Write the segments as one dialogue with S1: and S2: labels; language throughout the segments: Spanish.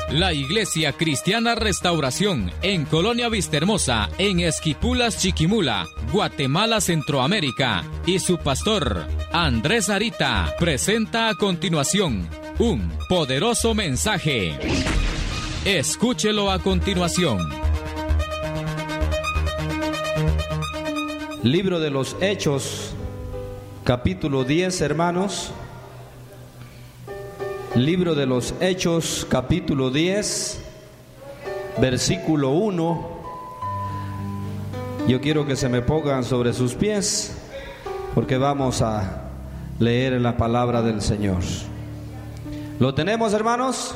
S1: La Iglesia Cristiana Restauración en Colonia Vistahermosa, en Esquipulas, Chiquimula, Guatemala, Centroamérica, y su pastor, Andrés Arita, presenta a continuación un poderoso mensaje. Escúchelo a continuación.
S2: Libro de los Hechos, capítulo 10, hermanos. Libro de los Hechos, capítulo 10, versículo 1. Yo quiero que se me pongan sobre sus pies, porque vamos a leer la palabra del Señor. ¿Lo tenemos, hermanos?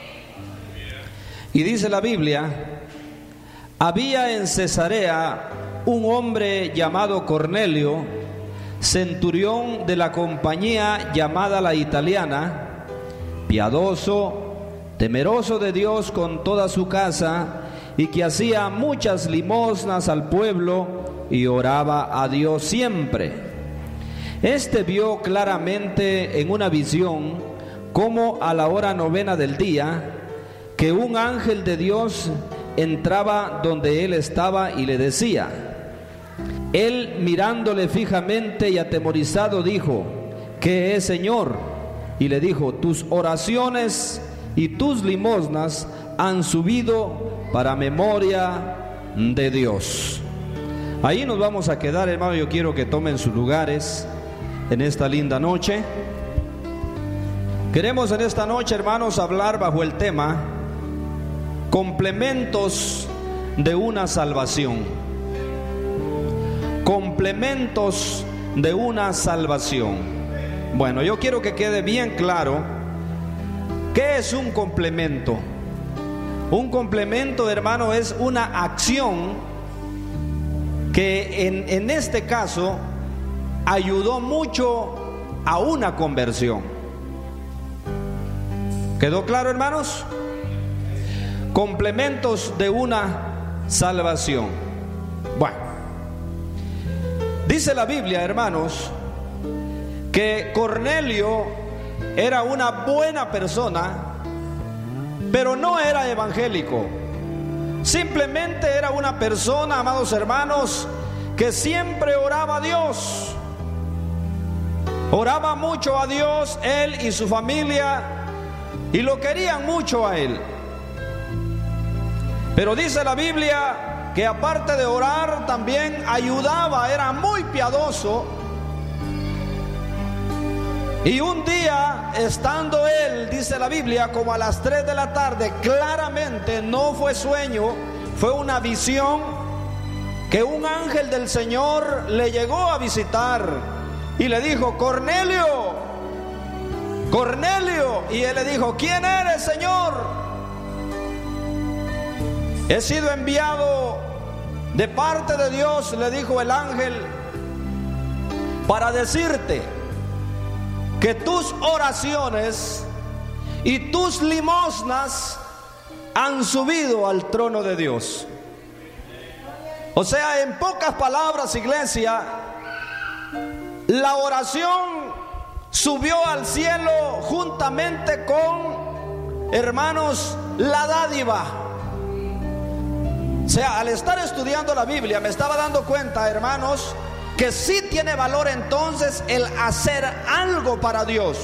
S2: Y dice la Biblia: había en Cesarea un hombre llamado Cornelio, centurión de la compañía llamada la Italiana, piadoso, temeroso de Dios con toda su casa, y que hacía muchas limosnas al pueblo y oraba a Dios siempre. Este vio claramente en una visión, como a la hora 9 del día, que un ángel de Dios entraba donde él estaba y le decía. Él, mirándole fijamente y atemorizado, dijo: ¿qué es, Señor? Y le dijo: tus oraciones y tus limosnas han subido para memoria de Dios. Ahí nos vamos a quedar, hermano. Yo quiero que tomen sus lugares en esta linda noche. Queremos en esta noche, hermanos, hablar bajo el tema complementos de una salvación. Complementos de una salvación. Bueno, yo quiero que quede bien claro qué es un complemento. Un complemento, hermano, es una acción que en este caso ayudó mucho a una conversión. ¿Quedó claro, hermanos? Complementos de una salvación. Bueno, dice la Biblia, hermanos, que Cornelio era una buena persona, pero no era evangélico. Simplemente era una persona, amados hermanos, que siempre oraba a Dios. Oraba mucho a Dios, él y su familia, y lo querían mucho a él. Pero dice la Biblia que aparte de orar, también ayudaba, era muy piadoso. Y un día, estando él, dice la Biblia, como a las 3 de la tarde, claramente no fue sueño, fue una visión, que un ángel del Señor le llegó a visitar y le dijo: Cornelio, Cornelio. Y él le dijo: ¿quién eres, Señor? He sido enviado de parte de Dios, le dijo el ángel, para decirte que tus oraciones y tus limosnas han subido al trono de Dios. O sea, en pocas palabras, iglesia, la oración subió al cielo juntamente con, hermanos, la dádiva. O sea, al estar estudiando la Biblia me estaba dando cuenta, hermanos, que sí tiene valor entonces el hacer algo para Dios.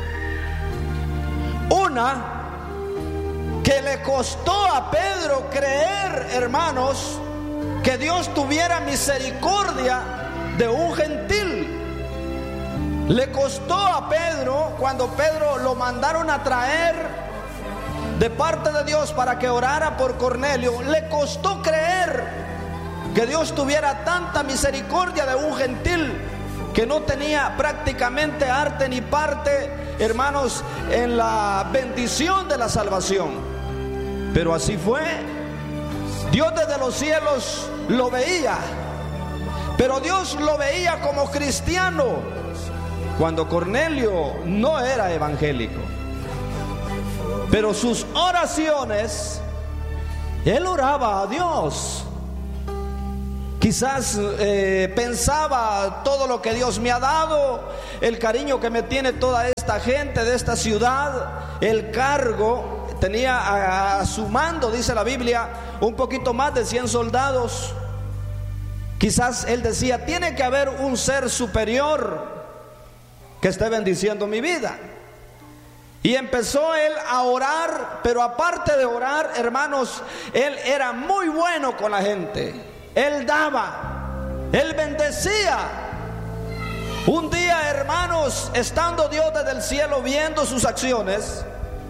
S2: Una, que le costó a Pedro creer, hermanos, que Dios tuviera misericordia de un gentil. Le costó a Pedro, cuando Pedro lo mandaron a traer de parte de Dios para que orara por Cornelio, le costó creer que Dios tuviera tanta misericordia de un gentil que no tenía prácticamente arte ni parte, hermanos, en la bendición de la salvación. Pero así fue. Dios desde los cielos lo veía, pero Dios lo veía como cristiano cuando Cornelio no era evangélico. Pero sus oraciones, él oraba a Dios. Quizás pensaba: todo lo que Dios me ha dado, el cariño que me tiene toda esta gente de esta ciudad, el cargo, tenía a su mando, dice la Biblia, un poquito más de 100 soldados. Quizás él decía, tiene que haber un ser superior que esté bendiciendo mi vida. Y empezó él a orar, pero aparte de orar, hermanos, él era muy bueno con la gente. Él daba, él bendecía. Un día, hermanos, estando Dios desde el cielo viendo sus acciones,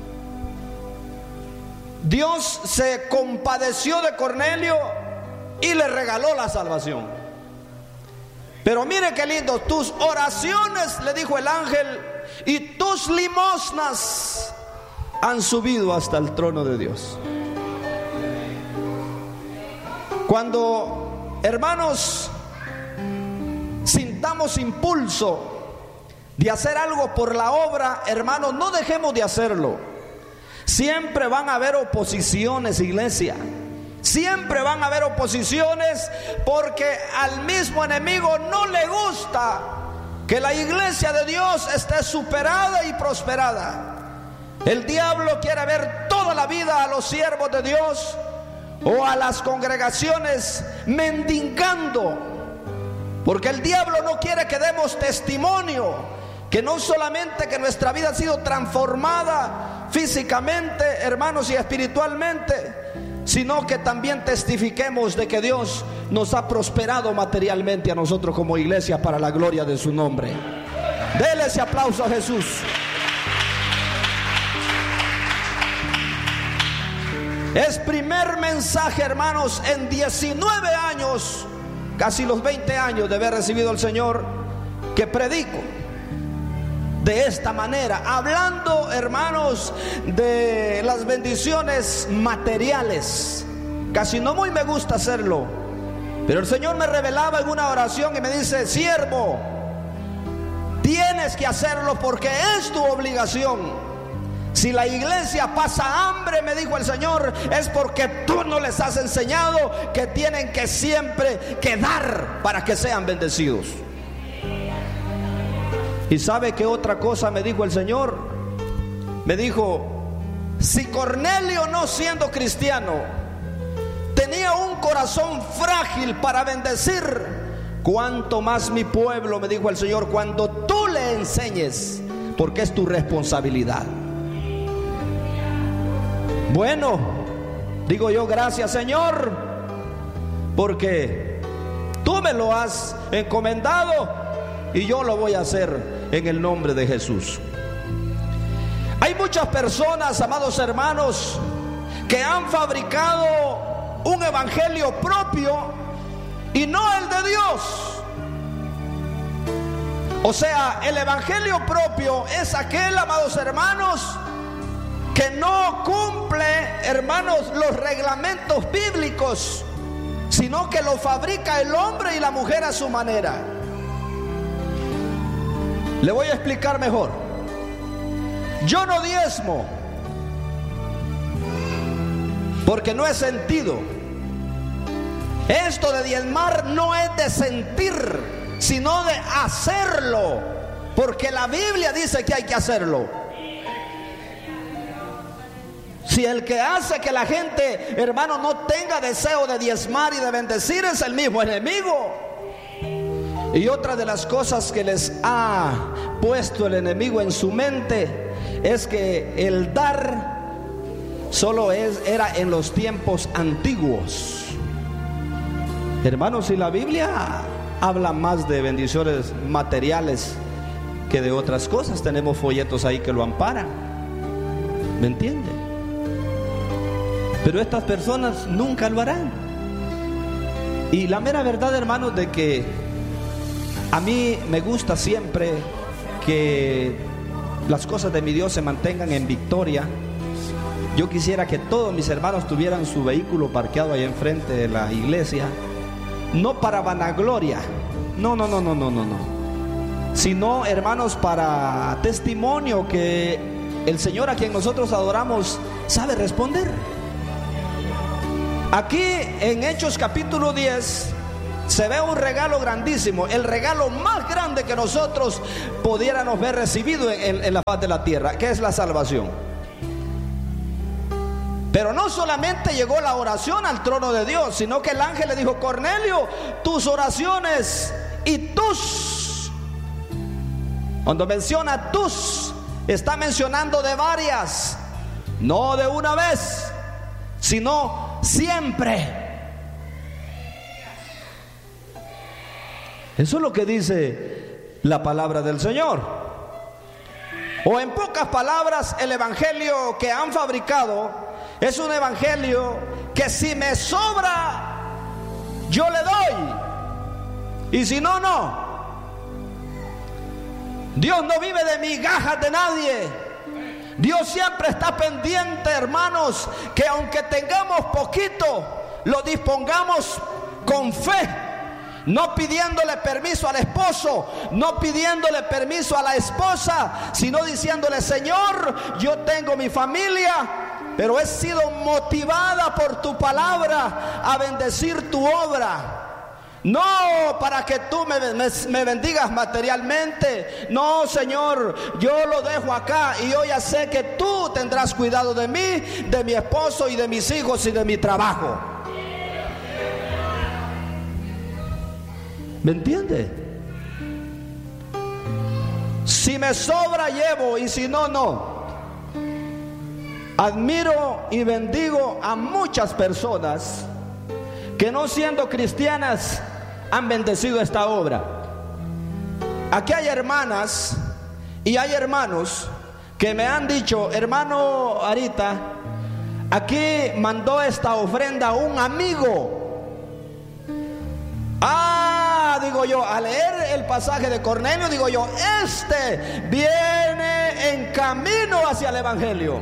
S2: Dios se compadeció de Cornelio y le regaló la salvación. Pero mire qué lindo, tus oraciones, le dijo el ángel, y tus limosnas han subido hasta el trono de Dios. Cuando, hermanos, sintamos impulso de hacer algo por la obra, hermanos, no dejemos de hacerlo. Siempre van a haber oposiciones, iglesia. Siempre van a haber oposiciones, porque al mismo enemigo no le gusta que la iglesia de Dios esté superada y prosperada. El diablo quiere ver toda la vida a los siervos de Dios o a las congregaciones mendigando, porque el diablo no quiere que demos testimonio que no solamente que nuestra vida ha sido transformada físicamente, hermanos, y espiritualmente, sino que también testifiquemos de que Dios nos ha prosperado materialmente a nosotros como iglesia para la gloria de su nombre. Dele ese aplauso a Jesús. Es primer mensaje, hermanos, en 19 años, casi los 20 años de haber recibido al Señor, que predico de esta manera, hablando, hermanos, de las bendiciones materiales. Casi no muy me gusta hacerlo, pero el Señor me revelaba en una oración y me dice: siervo, tienes que hacerlo porque es tu obligación. Si la iglesia pasa hambre, me dijo el Señor, es porque tú no les has enseñado que tienen que siempre que dar para que sean bendecidos. ¿Y sabe qué otra cosa me dijo el Señor? Me dijo: si Cornelio, no siendo cristiano, tenía un corazón frágil para bendecir, cuánto más mi pueblo, me dijo el Señor, cuando tú le enseñes, porque es tu responsabilidad. Bueno, digo yo, gracias, Señor, porque tú me lo has encomendado y yo lo voy a hacer en el nombre de Jesús. Hay muchas personas, amados hermanos, que han fabricado un evangelio propio y no el de Dios. O sea, el evangelio propio es aquel, amados hermanos, que no cumple, hermanos, los reglamentos bíblicos, sino que lo fabrica el hombre y la mujer a su manera. Le voy a explicar mejor. Yo no diezmo porque no he sentido. Esto de diezmar no es de sentir, sino de hacerlo, porque la Biblia dice que hay que hacerlo. Si el que hace que la gente, hermano, no tenga deseo de diezmar y de bendecir es el mismo enemigo. Y otra de las cosas que les ha puesto el enemigo en su mente es que el dar solo era en los tiempos antiguos. Hermanos, si la Biblia habla más de bendiciones materiales que de otras cosas, tenemos folletos ahí que lo amparan. ¿Me entiende? Pero estas personas nunca lo harán. Y la mera verdad, hermanos, de que a mí me gusta siempre que las cosas de mi Dios se mantengan en victoria. Yo quisiera que todos mis hermanos tuvieran su vehículo parqueado ahí enfrente de la iglesia, no para vanagloria, no, sino, hermanos, para testimonio que el Señor a quien nosotros adoramos sabe responder. Aquí en Hechos capítulo 10 se ve un regalo grandísimo, el regalo más grande que nosotros pudiéramos ver recibido en la faz de la tierra, que es la salvación. Pero no solamente llegó la oración al trono de Dios, sino que el ángel le dijo: Cornelio, tus oraciones y tus, cuando menciona tus, está mencionando de varias, no de una vez, sino siempre. Eso es lo que dice la palabra del Señor. O en pocas palabras, el evangelio que han fabricado es un evangelio que si me sobra, yo le doy, y si no, no. Dios no vive de migajas de nadie. Dios siempre está pendiente, hermanos, que aunque tengamos poquito, lo dispongamos con fe, no pidiéndole permiso al esposo, no pidiéndole permiso a la esposa, sino diciéndole: Señor, yo tengo mi familia, pero he sido motivada por tu palabra a bendecir tu obra. No para que tú me bendigas materialmente. No, Señor, yo lo dejo acá y yo ya sé que tú tendrás cuidado de mí, de mi esposo y de mis hijos y de mi trabajo. ¿Me entiende? Si me sobra, llevo, y si no, no. Admiro y bendigo a muchas personas que, no siendo cristianas, han bendecido esta obra. Aquí hay hermanas y hay hermanos que me han dicho: hermano Arita, aquí mandó esta ofrenda un amigo. Digo yo, al leer el pasaje de Cornelio, digo yo, este viene en camino hacia el evangelio.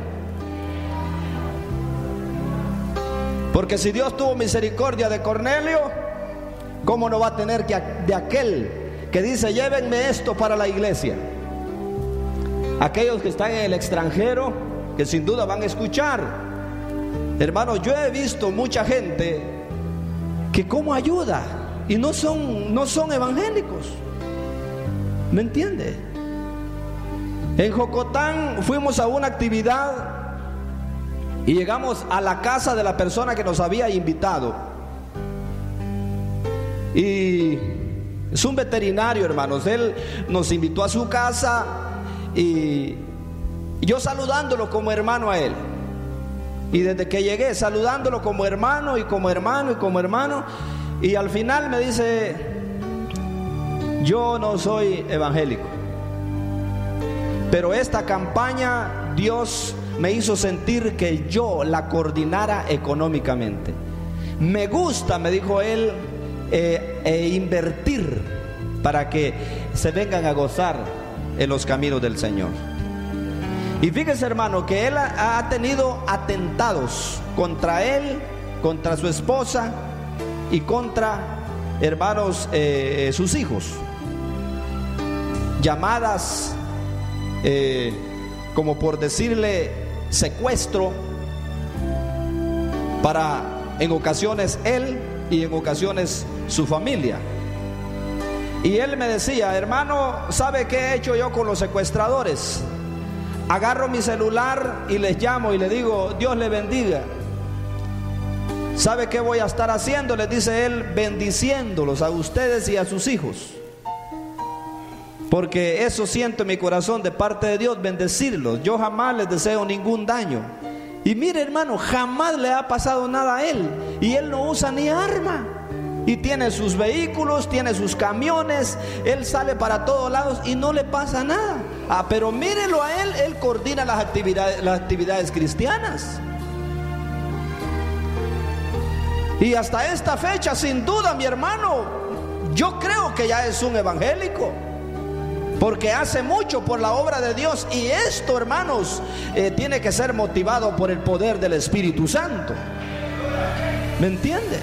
S2: Porque si Dios tuvo misericordia de Cornelio, ¿cómo no va a tener que de aquel que dice: llévenme esto para la iglesia? Aquellos que están en el extranjero, que sin duda van a escuchar. Hermanos, yo he visto mucha gente que como ayuda y no son evangélicos. ¿Me entiende? En Jocotán fuimos a una actividad y llegamos a la casa de la persona que nos había invitado. Y es un veterinario, hermanos. Él nos invitó a su casa y yo saludándolo como hermano a él. Y desde que llegué, saludándolo como hermano y como hermano y como hermano. Y al final me dice: yo no soy evangélico, pero esta campaña Dios me hizo sentir que yo la coordinara económicamente. Me gusta, me dijo él, invertir para que se vengan a gozar en los caminos del Señor. Y fíjese, hermano, que él ha tenido atentados contra él, contra su esposa y contra, hermanos, sus hijos. Llamadas, como por decirle, secuestro, para en ocasiones él y en ocasiones su familia. Y él me decía: hermano, ¿sabe qué he hecho yo con los secuestradores? Agarro mi celular y les llamo y le digo: Dios le bendiga. ¿Sabe qué voy a estar haciendo? Les dice él: bendiciéndolos a ustedes y a sus hijos. Porque eso siento en mi corazón de parte de Dios, bendecirlos. Yo jamás les deseo ningún daño. Y mire, hermano, jamás le ha pasado nada a él. Y él no usa ni arma. Y tiene sus vehículos, tiene sus camiones. Él sale para todos lados y no le pasa nada. Pero mírelo a él, él coordina las actividades cristianas. Y hasta esta fecha, sin duda, mi hermano, yo creo que ya es un evangélico, porque hace mucho por la obra de Dios. Y esto, hermanos, tiene que ser motivado por el poder del Espíritu Santo. ¿Me entiendes?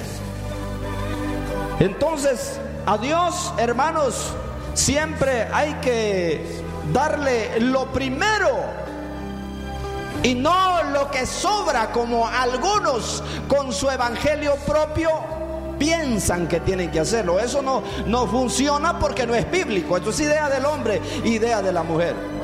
S2: Entonces, a Dios, hermanos, siempre hay que darle lo primero y no lo que sobra, como algunos con su evangelio propio piensan que tienen que hacerlo. Eso no funciona, porque no es bíblico. Esto es idea del hombre, idea de la mujer.